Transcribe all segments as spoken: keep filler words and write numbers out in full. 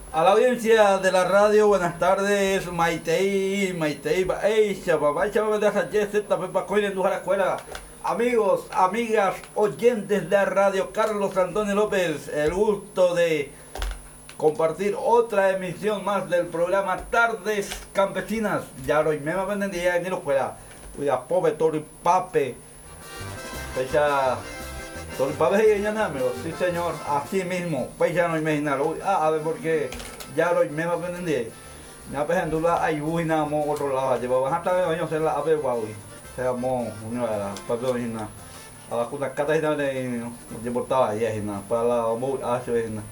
A la audiencia de la radio, buenas tardes, Maitei, Maitei, Ey, Chababay, Chababay de Sánchez, Pepa Coin, en la escuela. Amigos, amigas, oyentes de la radio, Carlos Antonio López, el gusto de compartir otra emisión más del programa Tardes Campesinas. Ya lo me venden día en la escuela. Cuida, pobre Tori Pape. Fecha. Tori Pape y ya amigo. Sí, señor, así mismo. Pues ya no imaginar. Ah, a ver, porque ya lo me venden día. Ya pues en duda hay buena mo otro lado. Llevaban hasta de baño hacer la ave guau. Se llamó una de las pape original. A la cuna cata y de importaba ya hina para la mo hace hina.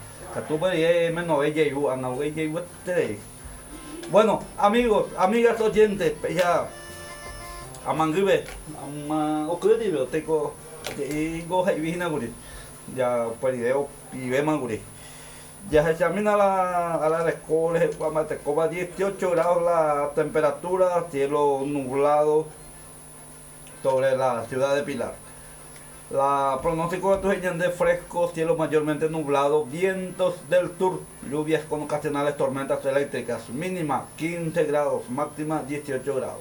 Bueno, amigos, amigas oyentes, ya amangibe, ama ocurrido, tengo tengo vina guri, ya perideo y ve manguri. Ya se examina la, a la escuela, a dieciocho grados la temperatura, cielo nublado sobre la ciudad de Pilar. La pronóstico de tus de fresco, cielo mayormente nublado, vientos del sur, lluvias con ocasionales tormentas eléctricas, mínima quince grados, máxima dieciocho grados.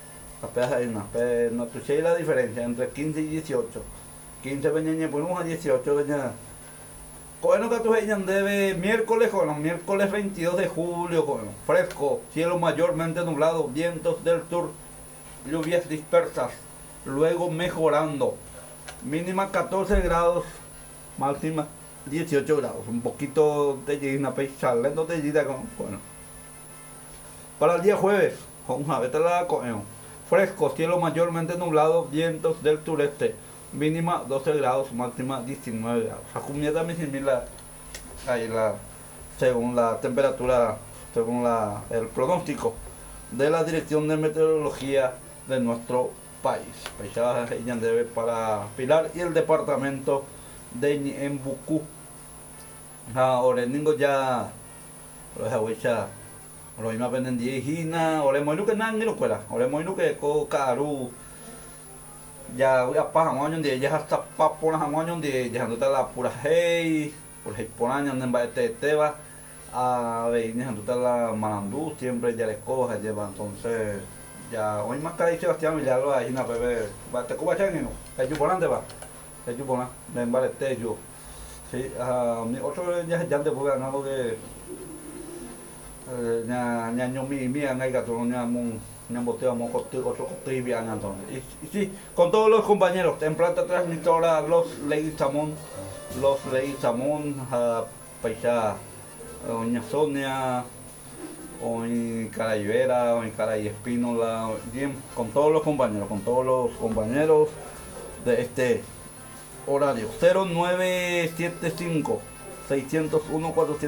No sé la diferencia entre quince y dieciocho. quince veñeñe, ponemos a dieciocho veñeñe. Bueno, que tus debe miércoles, bueno, miércoles veintidós de julio, bueno, fresco, cielo mayormente nublado, vientos del sur, lluvias dispersas, luego mejorando. Mínima catorce grados, máxima dieciocho grados. Un poquito de gina pechal, no te gira con. Bueno. Para el día jueves, vamos a ver la coño. Fresco, cielo mayormente nublado, vientos del sureste. Mínima doce grados, máxima diecinueve grados. Acumula también similar ahí la, según la temperatura, según la, el pronóstico de la Dirección de Meteorología de nuestro país. Paisaje debe para Pilar y el departamento de Embucú. Ahora ya los abuelas los iba venden diejina, o le moinu que nan ni lo cuela, o le moinu que co caru ya ya pa hamonyon de ya hasta pa pona hamonyon de ya no la pura hey, por hey ponaña en baete teba a ver ni no la manandú siempre ya les coja lleva entonces ya hoy más que dice Sebastián Villalro ahí na bebé va te coba changuino el yuponante va el yupona ven vale te yo sí a mi otro ya ya te puedo ganar que ya ya yo mi mi angai gato ya mon ya boteo mo cote otro cote bien entonces y sí con todos los compañeros en planta transmisora los Leguizamón los Leguizamón a paisa doña Sonia hoy Carayvera, hoy Caray Espínola, bien, con todos los compañeros, con todos los compañeros de este horario. cero nueve siete cinco, seis cero uno, cuatrocientos